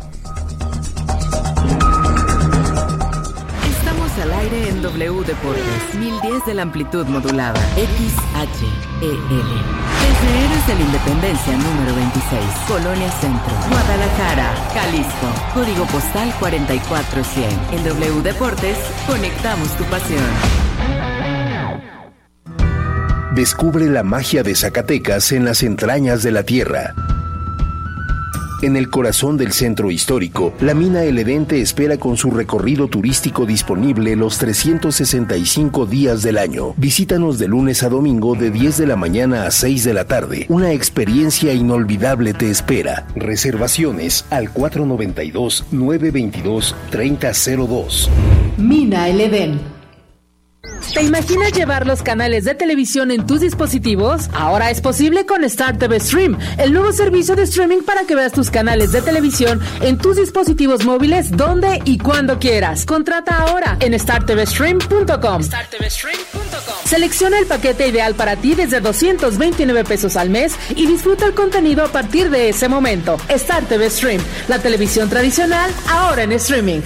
Estamos al aire en W Deportes, mil diez de la amplitud modulada, X H E L. Desde Héroes de la Independencia número veintiséis, Colonia Centro, Guadalajara, Jalisco. Código postal cuarenta y cuatro cien. En W Deportes, conectamos tu pasión. Descubre la magia de Zacatecas en las entrañas de la tierra. En el corazón del centro histórico, la mina El Edén te espera con su recorrido turístico disponible los trescientos sesenta y cinco días del año. Visítanos de lunes a domingo de diez de la mañana a seis de la tarde. Una experiencia inolvidable te espera. Reservaciones al cuatro noventa y dos, nueve veintidós, treinta cero dos. Mina El Edén. ¿Te imaginas llevar los canales de televisión en tus dispositivos? Ahora es posible con Star T V Stream, el nuevo servicio de streaming para que veas tus canales de televisión en tus dispositivos móviles donde y cuando quieras. Contrata ahora en star t v stream punto com. star t v stream punto com. Selecciona el paquete ideal para ti desde doscientos veintinueve pesos al mes y disfruta el contenido a partir de ese momento. Star T V Stream, la televisión tradicional ahora en streaming.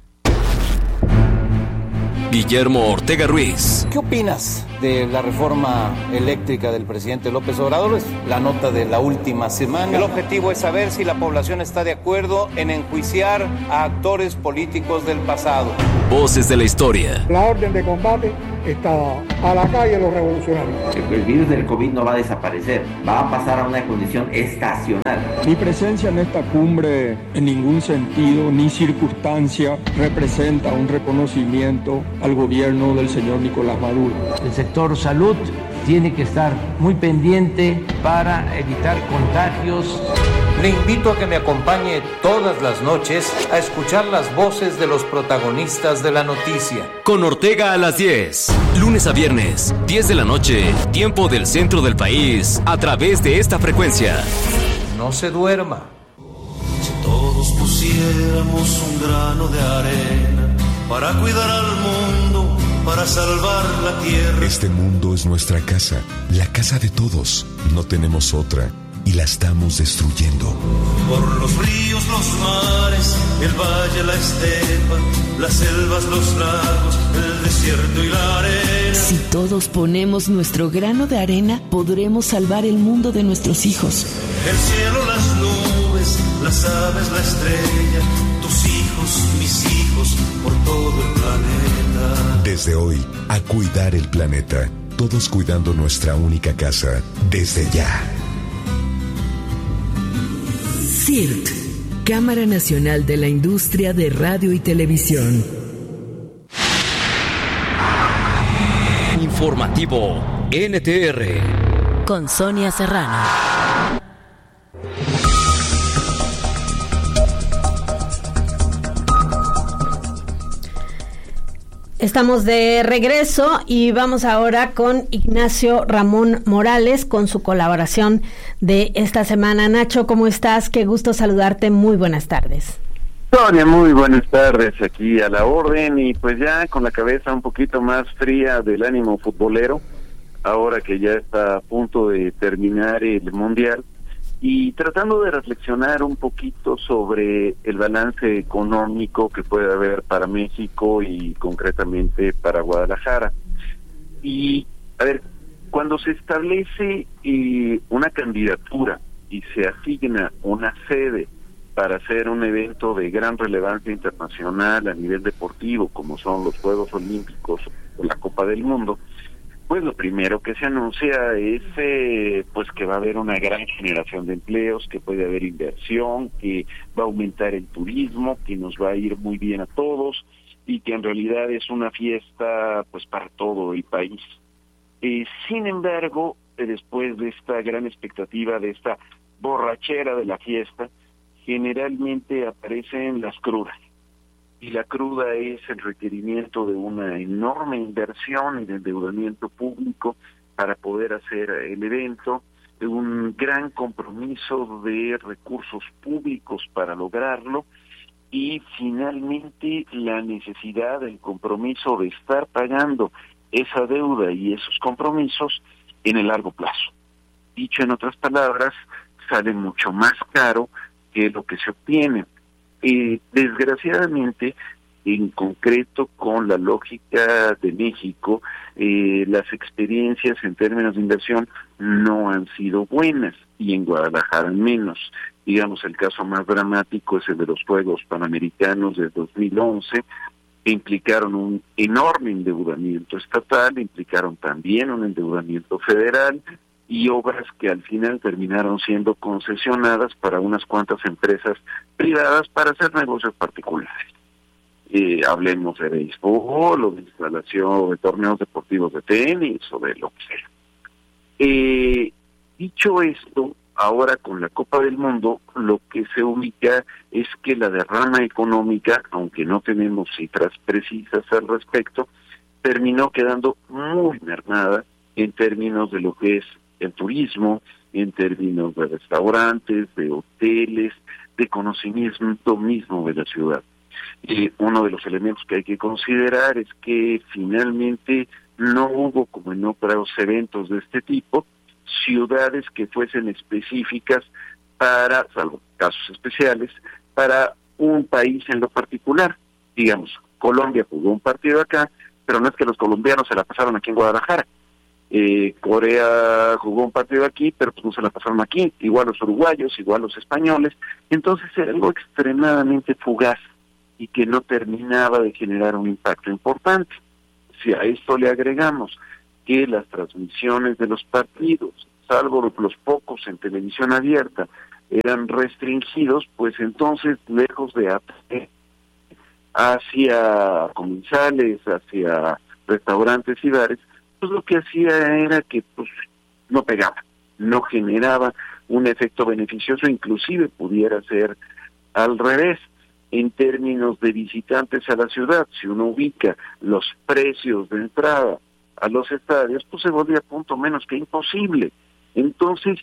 Guillermo Ortega Ruiz. ¿Qué opinas de la reforma eléctrica del presidente López Obrador? Es la nota de la última semana. El objetivo es saber si la población está de acuerdo en enjuiciar a actores políticos del pasado. Voces de la historia. La orden de combate está a la calle los revolucionarios. El virus del COVID no va a desaparecer, va a pasar a una condición estacional. Mi presencia en esta cumbre en ningún sentido ni circunstancia representa un reconocimiento al gobierno del señor Nicolás Maduro. El sector salud tiene que estar muy pendiente para evitar contagios. Le invito a que me acompañe todas las noches a escuchar las voces de los protagonistas de la noticia. Con Ortega a las diez, lunes a viernes, diez de la noche, tiempo del centro del país, a través de esta frecuencia. No se duerma. Si todos pusiéramos un grano de arena para cuidar al mundo, para salvar la tierra. Este mundo es nuestra casa, la casa de todos. No tenemos otra. Y la estamos destruyendo. Por los ríos, los mares, el valle, la estepa, las selvas, los lagos, el desierto y la arena. Si todos ponemos nuestro grano de arena, podremos salvar el mundo de nuestros hijos. El cielo, las nubes, las aves, la estrella, tus hijos, mis hijos, por todo el planeta. Desde hoy, a cuidar el planeta. Todos cuidando nuestra única casa. Desde ya. C I R T, Cámara Nacional de la Industria de Radio y Televisión. Informativo N T R. Con Sonia Serrano. Estamos de regreso y vamos ahora con Ignacio Ramón Morales con su colaboración de esta semana. Nacho, ¿cómo estás? Qué gusto saludarte. Muy buenas tardes. Sonia, muy buenas tardes, aquí a la orden y pues ya con la cabeza un poquito más fría del ánimo futbolero, ahora que ya está a punto de terminar el Mundial y tratando de reflexionar un poquito sobre el balance económico que puede haber para México y concretamente para Guadalajara. Y, a ver, cuando se establece eh, una candidatura y se asigna una sede para hacer un evento de gran relevancia internacional a nivel deportivo, como son los Juegos Olímpicos o la Copa del Mundo, pues lo primero que se anuncia es eh, pues que va a haber una gran generación de empleos, que puede haber inversión, que va a aumentar el turismo, que nos va a ir muy bien a todos y que en realidad es una fiesta pues para todo el país. Eh, sin embargo, eh, después de esta gran expectativa, de esta borrachera de la fiesta, generalmente aparecen las crudas. Y la cruda es el requerimiento de una enorme inversión y de endeudamiento público para poder hacer el evento, de un gran compromiso de recursos públicos para lograrlo y finalmente la necesidad, el compromiso de estar pagando esa deuda y esos compromisos en el largo plazo. Dicho en otras palabras, sale mucho más caro que lo que se obtiene. Eh, desgraciadamente, en concreto con la lógica de México, eh, las experiencias en términos de inversión no han sido buenas, y en Guadalajara menos. Digamos, el caso más dramático es el de los Juegos Panamericanos de dos mil once, que implicaron un enorme endeudamiento estatal, implicaron también un endeudamiento federal, y obras que al final terminaron siendo concesionadas para unas cuantas empresas privadas para hacer negocios particulares. Eh, hablemos de béisbol o de instalación de torneos deportivos de tenis o de lo que sea. Eh, dicho esto, ahora con la Copa del Mundo, lo que se ubica es que la derrama económica, aunque no tenemos cifras precisas al respecto, terminó quedando muy mermada en términos de lo que es el turismo, en términos de restaurantes, de hoteles, de conocimiento mismo de la ciudad. Eh, uno de los elementos que hay que considerar es que finalmente no hubo, como en otros eventos de este tipo, ciudades que fuesen específicas para, salvo casos especiales, para un país en lo particular. Digamos, Colombia jugó un partido acá, pero no es que los colombianos se la pasaron aquí en Guadalajara. Eh, Corea jugó un partido aquí, pero pues no se la pasaron aquí, igual los uruguayos, igual los españoles. Entonces era algo extremadamente fugaz y que no terminaba de generar un impacto importante. Si a esto le agregamos que las transmisiones de los partidos, salvo los pocos en televisión abierta, eran restringidos, pues entonces, lejos de atraer hacia comensales, hacia restaurantes y bares, pues lo que hacía era que pues no pegaba, no generaba un efecto beneficioso, inclusive pudiera ser al revés. En términos de visitantes a la ciudad, si uno ubica los precios de entrada a los estadios, pues se volvía punto menos que imposible. Entonces,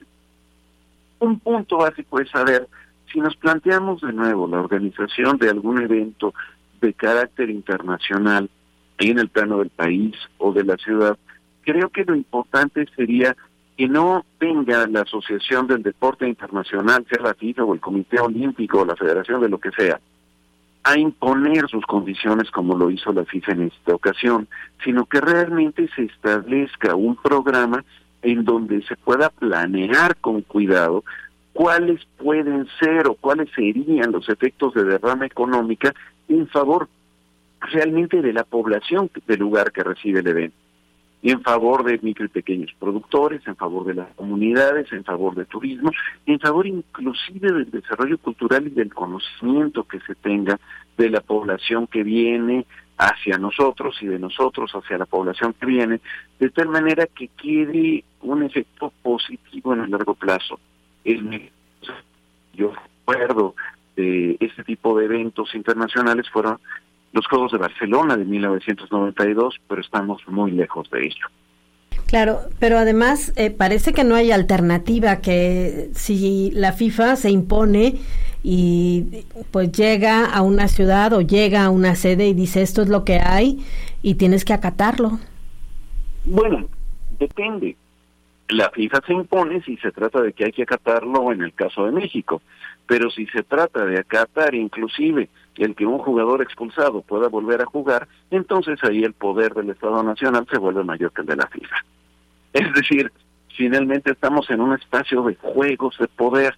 un punto básico es saber, si nos planteamos de nuevo la organización de algún evento de carácter internacional en el plano del país o de la ciudad, creo que lo importante sería que no venga la Asociación del Deporte Internacional, sea la FIFA o el Comité Olímpico o la Federación de lo que sea, a imponer sus condiciones como lo hizo la FIFA en esta ocasión, sino que realmente se establezca un programa en donde se pueda planear con cuidado cuáles pueden ser o cuáles serían los efectos de derrama económica en favor realmente de la población del lugar que recibe el evento, en favor de micro y pequeños productores, en favor de las comunidades, en favor de turismo, en favor inclusive del desarrollo cultural y del conocimiento que se tenga de la población que viene hacia nosotros y de nosotros hacia la población que viene, de tal manera que quede un efecto positivo en el largo plazo. El, yo recuerdo de este tipo de eventos internacionales fueron los Juegos de Barcelona de mil novecientos noventa y dos, pero estamos muy lejos de ello. Claro, pero además eh, parece que no hay alternativa, que si la FIFA se impone y pues llega a una ciudad o llega a una sede y dice esto es lo que hay y tienes que acatarlo. Bueno, depende. La FIFA se impone si se trata de que hay que acatarlo en el caso de México, pero si se trata de acatar inclusive el que un jugador expulsado pueda volver a jugar, entonces ahí el poder del Estado Nacional se vuelve mayor que el de la FIFA. Es decir, finalmente estamos en un espacio de juegos de poder.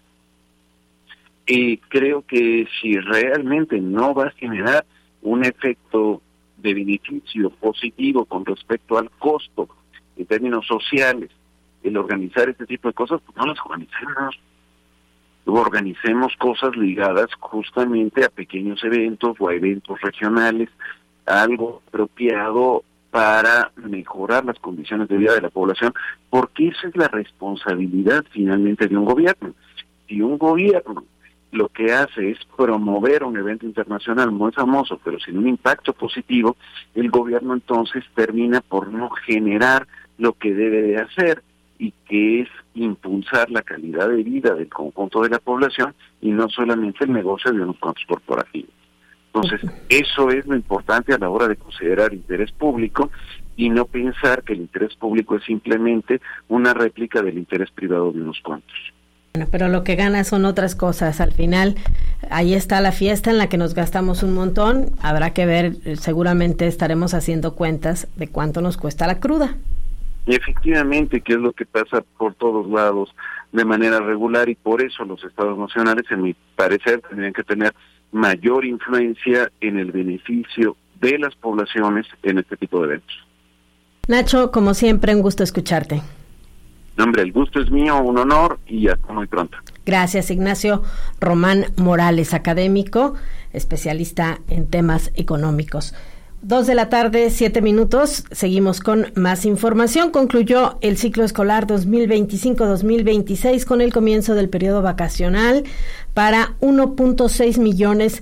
Y creo que si realmente no va a generar un efecto de beneficio positivo con respecto al costo en términos sociales, el organizar este tipo de cosas, pues no las organicemos. Organicemos cosas ligadas justamente a pequeños eventos o a eventos regionales, algo apropiado para mejorar las condiciones de vida de la población, porque esa es la responsabilidad finalmente de un gobierno. Si un gobierno lo que hace es promover un evento internacional muy famoso, pero sin un impacto positivo, el gobierno entonces termina por no generar lo que debe de hacer, y que es impulsar la calidad de vida del conjunto de la población y no solamente el negocio de unos cuantos corporativos. Entonces, eso es lo importante a la hora de considerar interés público y no pensar que el interés público es simplemente una réplica del interés privado de unos cuantos. Bueno, pero lo que gana son otras cosas. Al final, ahí está la fiesta en la que nos gastamos un montón. Habrá que ver, seguramente estaremos haciendo cuentas de cuánto nos cuesta la cruda. Y efectivamente, que es lo que pasa por todos lados de manera regular, y por eso los estados nacionales, en mi parecer, tendrían que tener mayor influencia en el beneficio de las poblaciones en este tipo de eventos. Nacho, como siempre, un gusto escucharte. Hombre, el gusto es mío, un honor, y hasta muy pronto. Gracias, Ignacio Román Morales, académico, especialista en temas económicos. Dos de la tarde, siete minutos, seguimos con más información. Concluyó el ciclo escolar dos mil veinticinco dos mil veintiséis con el comienzo del periodo vacacional para uno punto seis millones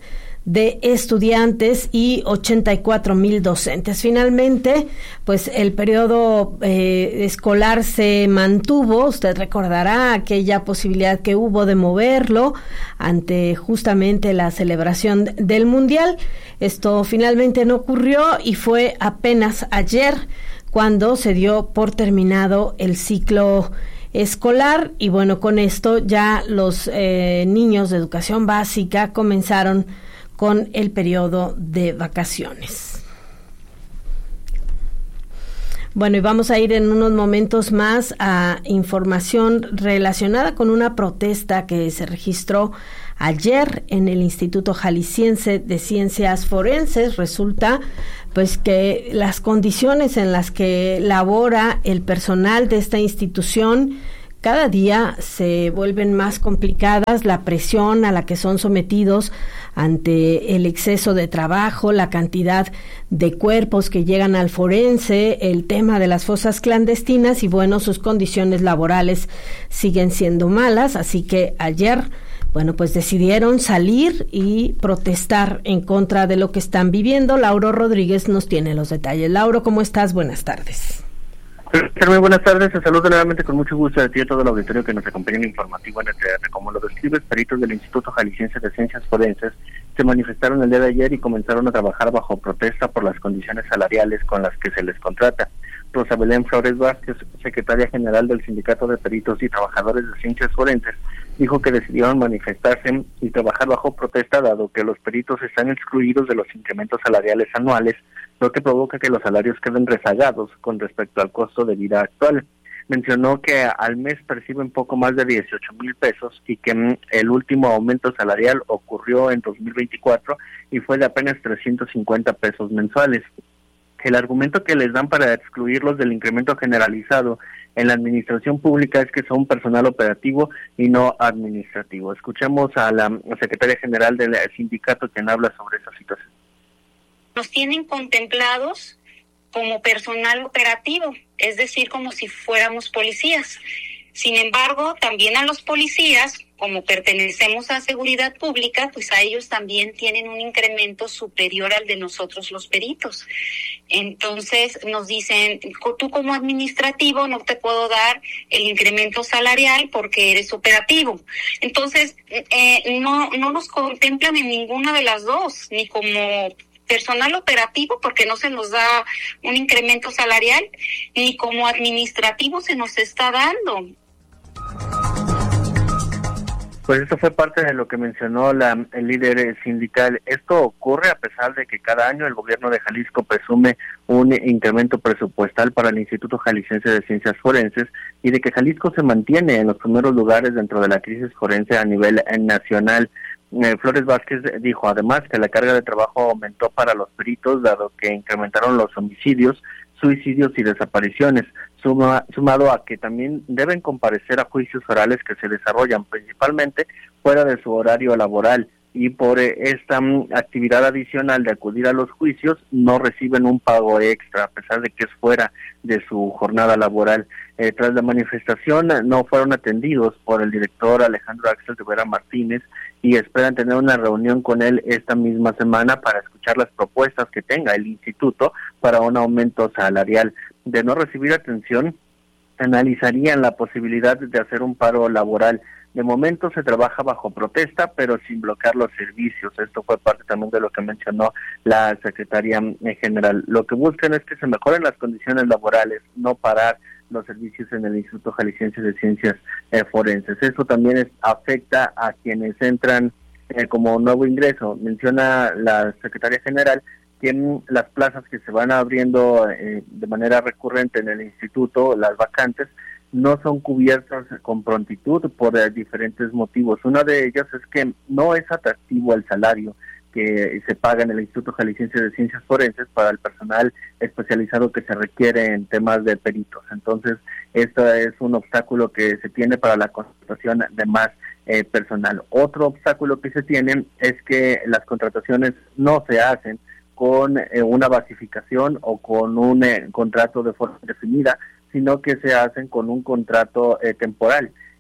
de estudiantes y ochenta y cuatro mil docentes. Finalmente, pues el periodo eh, escolar se mantuvo. Usted recordará aquella posibilidad que hubo de moverlo ante justamente la celebración del Mundial. Esto finalmente no ocurrió y fue apenas ayer cuando se dio por terminado el ciclo escolar, y bueno, con esto ya los eh, niños de educación básica comenzaron con el periodo de vacaciones. Bueno, y vamos a ir en unos momentos más a información relacionada con una protesta que se registró ayer en el Instituto Jalisciense de Ciencias Forenses. Resulta pues que las condiciones en las que labora el personal de esta institución cada día se vuelven más complicadas. La presión a la que son sometidos ante el exceso de trabajo, la cantidad de cuerpos que llegan al forense, el tema de las fosas clandestinas y bueno, sus condiciones laborales siguen siendo malas. Así que ayer, bueno, pues decidieron salir y protestar en contra de lo que están viviendo. Lauro Rodríguez nos tiene los detalles. Lauro, ¿cómo estás? Buenas tardes. Muy buenas tardes, te saludo nuevamente con mucho gusto a ti y a todo el auditorio que nos acompaña en el informativo N T R. Como lo describe, peritos del Instituto Jalisciense de Ciencias Forenses se manifestaron el día de ayer y comenzaron a trabajar bajo protesta por las condiciones salariales con las que se les contrata. Rosa Belén Flores Vázquez, secretaria general del Sindicato de Peritos y Trabajadores de Ciencias Forenses, dijo que decidieron manifestarse y trabajar bajo protesta dado que los peritos están excluidos de los incrementos salariales anuales, lo que provoca que los salarios queden rezagados con respecto al costo de vida actual. Mencionó que al mes perciben poco más de dieciocho mil pesos y que el último aumento salarial ocurrió en dos mil veinticuatro y fue de apenas trescientos cincuenta pesos mensuales. El argumento que les dan para excluirlos del incremento generalizado en la administración pública es que son personal operativo y no administrativo. Escuchemos a la secretaria general del sindicato quien habla sobre esa situación. Nos tienen contemplados como personal operativo, es decir, como si fuéramos policías. Sin embargo, también a los policías, como pertenecemos a seguridad pública, pues a ellos también tienen un incremento superior al de nosotros los peritos. Entonces nos dicen, tú como administrativo no te puedo dar el incremento salarial porque eres operativo. Entonces eh, no, no nos contemplan en ninguna de las dos, ni como personal operativo porque no se nos da un incremento salarial, ni como administrativo se nos está dando. Pues esto fue parte de lo que mencionó la el líder sindical. Esto ocurre a pesar de que cada año el gobierno de Jalisco presume un incremento presupuestal para el Instituto Jalisciense de Ciencias Forenses y de que Jalisco se mantiene en los primeros lugares dentro de la crisis forense a nivel nacional. Eh, Flores Vázquez dijo además que la carga de trabajo aumentó para los peritos dado que incrementaron los homicidios, suicidios y desapariciones, suma, sumado a que también deben comparecer a juicios orales que se desarrollan principalmente fuera de su horario laboral y por eh, esta um, actividad adicional de acudir a los juicios no reciben un pago extra a pesar de que es fuera de su jornada laboral. Eh, tras la manifestación no fueron atendidos por el director Alejandro Axel Rivera Martínez y esperan tener una reunión con él esta misma semana para escuchar las propuestas que tenga el instituto para un aumento salarial. De no recibir atención, analizarían la posibilidad de hacer un paro laboral. De momento se trabaja bajo protesta, pero sin bloquear los servicios. Esto fue parte también de lo que mencionó la secretaria general. Lo que buscan es que se mejoren las condiciones laborales, no parar los servicios en el Instituto Jalisciense de Ciencias eh, Forenses. Eso también es, afecta a quienes entran eh, como nuevo ingreso. Menciona la secretaria general que en las plazas que se van abriendo eh, de manera recurrente en el instituto, las vacantes, no son cubiertas con prontitud por eh, diferentes motivos. Una de ellas es que no es atractivo el salario que se paga en el Instituto Jalisciense de Ciencias Forenses para el personal especializado que se requiere en temas de peritos. Entonces, esto es un obstáculo que se tiene para la contratación de más eh, personal. Otro obstáculo que se tiene es que las contrataciones no se hacen con eh, una basificación o con un eh, contrato de forma definida, sino que se hacen con un contrato eh, temporal.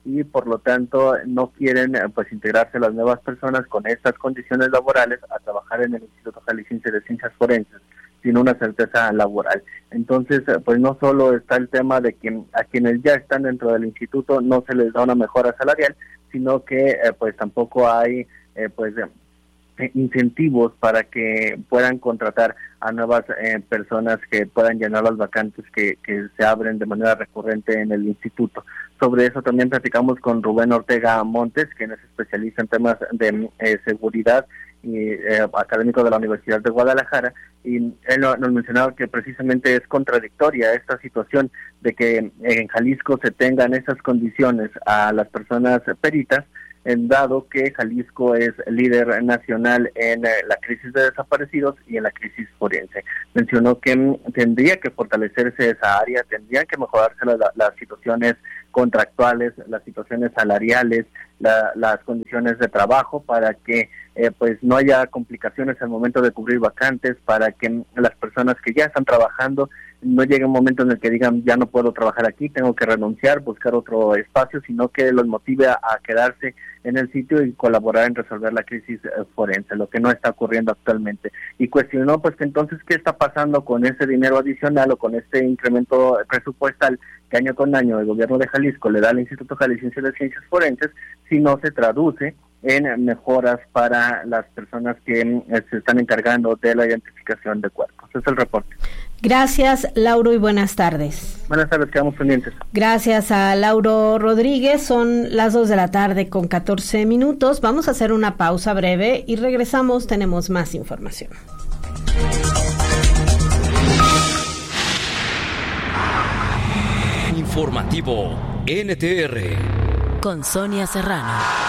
y por lo tanto no quieren pues integrarse las nuevas personas con estas condiciones laborales a trabajar en el Instituto Jalisciense de Ciencias Forenses sin una certeza laboral. Entonces, pues no solo está el tema de que a quienes ya están dentro del instituto no se les da una mejora salarial, sino que eh, pues tampoco hay eh, pues eh, incentivos para que puedan contratar a nuevas eh, personas que puedan llenar las vacantes que, que se abren de manera recurrente en el instituto. Sobre eso también platicamos con Rubén Ortega Montes, quien es especialista en temas de eh, seguridad y eh, académico de la Universidad de Guadalajara, y él nos mencionaba que precisamente es contradictoria esta situación de que en Jalisco se tengan esas condiciones a las personas peritas, en dado que Jalisco es líder nacional en eh, la crisis de desaparecidos y en la crisis forense. Mencionó que m, tendría que fortalecerse esa área, tendrían que mejorarse la, la, las situaciones contractuales, las situaciones salariales, la, las condiciones de trabajo para que eh, pues no haya complicaciones al momento de cubrir vacantes, para que m, las personas que ya están trabajando no llegue un momento en el que digan ya no puedo trabajar aquí, tengo que renunciar, buscar otro espacio, sino que los motive a, a quedarse en el sitio y colaborar en resolver la crisis eh, forense, lo que no está ocurriendo actualmente. Y cuestionó pues que entonces qué está pasando con ese dinero adicional o con este incremento presupuestal que año con año el gobierno de Jalisco le da al Instituto Jalisciense de Ciencias Forenses si no se traduce en mejoras para las personas que eh, se están encargando de la identificación de cuerpos. Ese es el reporte. Gracias, Lauro, y buenas tardes. Buenas tardes, quedamos pendientes. Gracias a Lauro Rodríguez. Son las dos de la tarde con catorce minutos. Vamos a hacer una pausa breve y regresamos. Tenemos más información. Informativo N T R con Sonia Serrano.